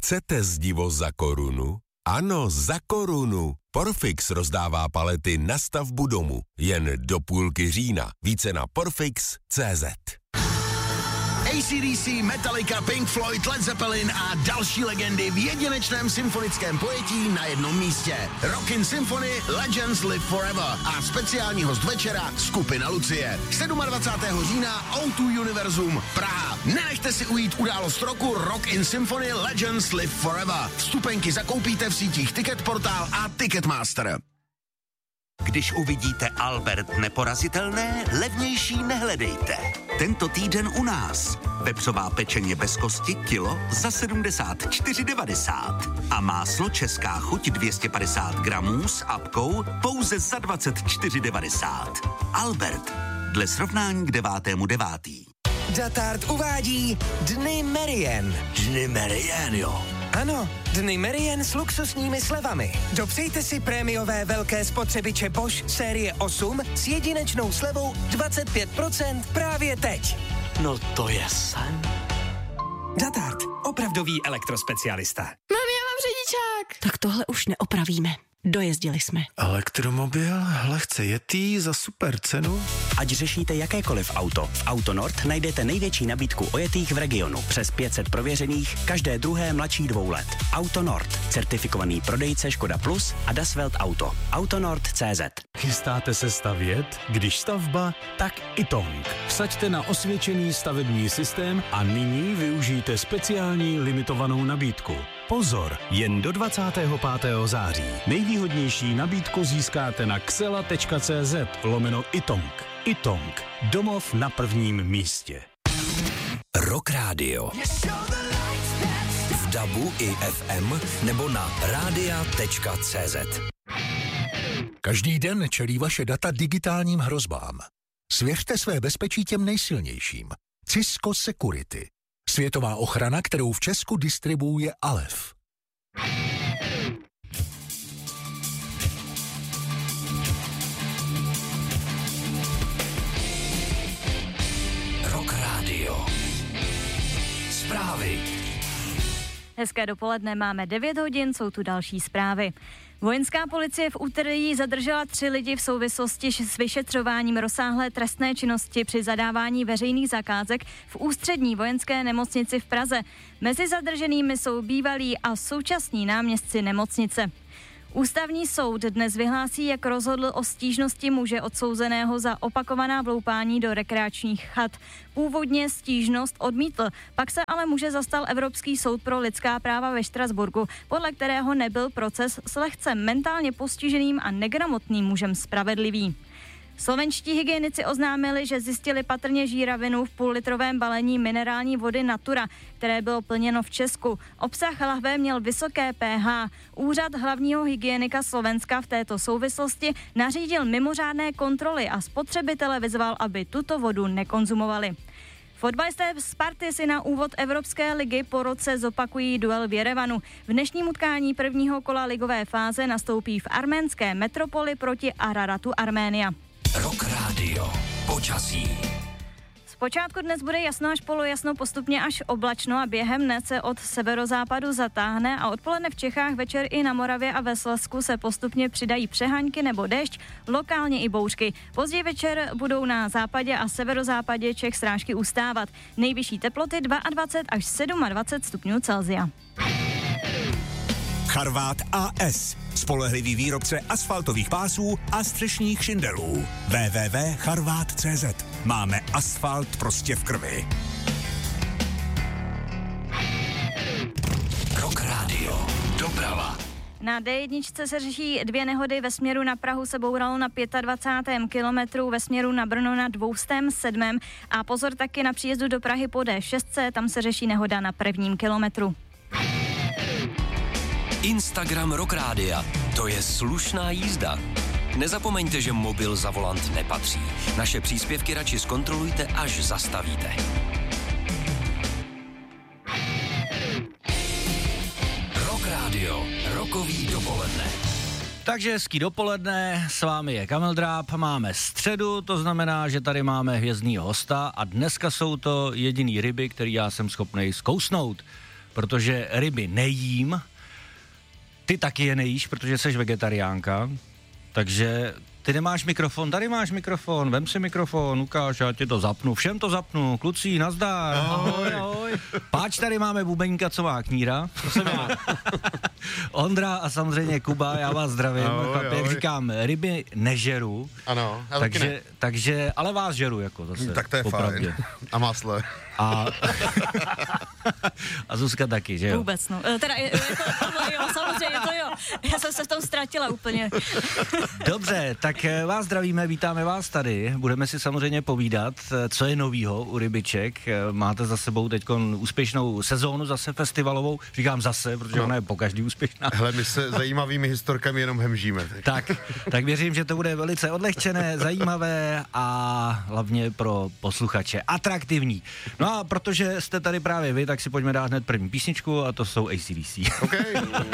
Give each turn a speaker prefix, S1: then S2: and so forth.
S1: Chcete zdivo za korunu? Ano, za korunu. Porfix rozdává palety na stavbu domu. Jen do půlky října. Více na porfix.cz.
S2: AC/DC, Metallica, Pink Floyd, Led Zeppelin a další legendy v jedinečném symfonickém pojetí na jednom místě. Rockin' Symphony Legends Live Forever a speciální host večera skupina Lucie. 27. října O2 Univerzum Praha. Nenechte si ujít událost roku Rockin' Symphony Legends Live Forever. Vstupenky zakoupíte v sítích Ticketportal a Ticketmaster.
S3: Když uvidíte Albert neporazitelné, levnější nehledejte. Tento týden u nás. Vepřová pečeně bez kosti kilo za 74,90. A máslo Česká chuť 250 gramů s apkou pouze za 24,90. Albert. Dle srovnání k 9.9.
S4: Datart uvádí Dny Merian.
S3: Dny Merian, jo.
S4: Ano, Dny Merian s luxusními slevami. Dopřejte si prémiové velké spotřebiče Bosch série 8 s jedinečnou slevou 25% právě teď.
S3: No to je sen.
S4: Datart, opravdový elektrospecialista.
S5: Mami, já mám řidičák.
S6: Tak tohle už neopravíme. Dojezdili jsme.
S7: Elektromobil, lehce jetý za super cenu.
S8: Ať řešíte jakékoliv auto, v Autonord najdete největší nabídku ojetých v regionu. Přes 500 prověřených, každé druhé mladší 2 let. Autonord, certifikovaný prodejce Škoda Plus a Das Welt Auto. Autonord.cz.
S9: Chystáte se stavět? Když stavba, tak Itong. Vsaďte na osvědčený stavební systém a nyní využijte speciální limitovanou nabídku. Pozor, jen do 25. září. Nejvýhodnější nabídku získáte na xela.cz/Itong. Itong. Domov na prvním místě.
S10: Rock Radio. V DABu i FM nebo na radia.cz.
S11: Každý den čelí vaše data digitálním hrozbám. Svěřte své bezpečí těm nejsilnějším. Cisco Security. Světová ochrana, kterou v Česku distribuuje Alef.
S10: Rock Radio. Zprávy.
S12: Hezké dopoledne, máme 9 hodin, jsou tu další zprávy. Vojenská policie v úterý zadržela 3 lidi v souvislosti s vyšetřováním rozsáhlé trestné činnosti při zadávání veřejných zakázek v ústřední vojenské nemocnici v Praze. Mezi zadrženými jsou bývalí a současní náměstci nemocnice. Ústavní soud dnes vyhlásí, jak rozhodl o stížnosti muže odsouzeného za opakovaná vloupání do rekreačních chat. Původně stížnost odmítl, pak se ale muže zastal Evropský soud pro lidská práva ve Štrasburku, podle kterého nebyl proces s lehce mentálně postiženým a negramotným mužem spravedlivý. Slovenští hygienici oznámili, že zjistili patrně žíravinu v půllitrovém balení minerální vody Natura, které bylo plněno v Česku. Obsah lahve měl vysoké pH. Úřad hlavního hygienika Slovenska v této souvislosti nařídil mimořádné kontroly a spotřebitele vyzval, aby tuto vodu nekonzumovali. Fotbalisté Sparty si na úvod Evropské ligy po roce zopakují duel v Jerevanu. V dnešním utkání prvního kola ligové fáze nastoupí v arménské metropoli proti Araratu Arménia.
S10: Rock Radio. Počasí.
S12: Zpočátku dnes bude jasno až polojasno, postupně až oblačno a během dne se od severozápadu zatáhne a odpoledne v Čechách, večer i na Moravě a ve Slezsku se postupně přidají přehaňky nebo déšť, lokálně i bouřky. Později večer budou na západě a severozápadě Čech srážky ustávat. Nejvyšší teploty 22 až 27 stupňů Celsia.
S13: Charvát AS. Spolehlivý výrobce asfaltových pásů a střešních šindelů. www.charvat.cz. Máme asfalt prostě v krvi.
S10: Rock Radio. Doprava.
S12: Na D1 se řeší 2 nehody, ve směru na Prahu se bouralo na 25. kilometru, ve směru na Brno na 207. A pozor taky na příjezdu do Prahy po D6, tam se řeší nehoda na 1. kilometru.
S10: Instagram Rock Rádia. To je slušná jízda. Nezapomeňte, že mobil za volant nepatří. Naše příspěvky radši zkontrolujte, až zastavíte. Rock Radio. Rokový dopoledne.
S14: Takže hezký dopoledne, s vámi je Kamil Dráb, máme středu, to znamená, že tady máme hvězdnýho hosta a dneska jsou to jediný ryby, který já jsem schopnej zkousnout. protože ryby nejím, ty taky je nejíš, protože jsi vegetariánka, takže ty nemáš mikrofon, tady máš mikrofon, vem si mikrofon, ukáž, já ti to zapnu, všem to zapnu, kluci, nazdar.
S15: Ahoj.
S14: Ahoj. Páč, tady máme bubeníka, co má kníra, to jsem já. Ondra a samozřejmě Kuba, já vás zdravím, jak říkám, ryby nežeru,
S15: ano,
S14: takže, ale vás žeru, jako zase.
S15: Tak to je
S14: popravdě.
S15: fajn. A máslo.
S14: A Zuzka taky, že jo?
S12: Vůbec, no. Teda, jo, samozřejmě, to jo. Já jsem se v tom ztratila úplně.
S14: Dobře, tak vás zdravíme, vítáme vás tady. Budeme si samozřejmě povídat, co je novýho u rybiček. Máte za sebou teď úspěšnou sezónu, zase festivalovou. Říkám zase, protože ona je pokaždý úspěšná.
S15: Hele, my se zajímavými historkami jenom hemžíme.
S14: Tak věřím, že to bude velice odlehčené, zajímavé a hlavně pro posluchače atraktivní. No a protože jste tady právě vy, tak si pojďme dát hned první písničku a to jsou AC/DC.
S15: Okay.